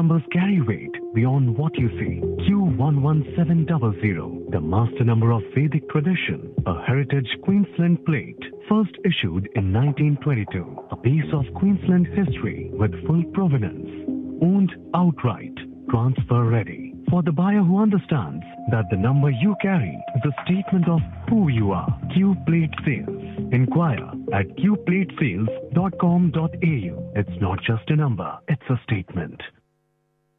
numbers carry weight beyond what you see. Q11700, the master number of Vedic tradition, a heritage Queensland plate, first issued in 1922. A piece of Queensland history with full provenance. Owned outright, transfer ready. For the buyer who understands that the number you carry is a statement of who you are. Q Plate Sales. Inquire at qplatesales.com.au. It's not just a number, it's a statement.